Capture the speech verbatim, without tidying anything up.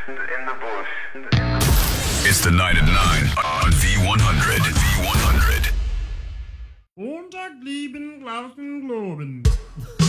in the bush. In the bush. It's the night at nine on V one hundred. V one hundred. Montag lieben, glauben, globen.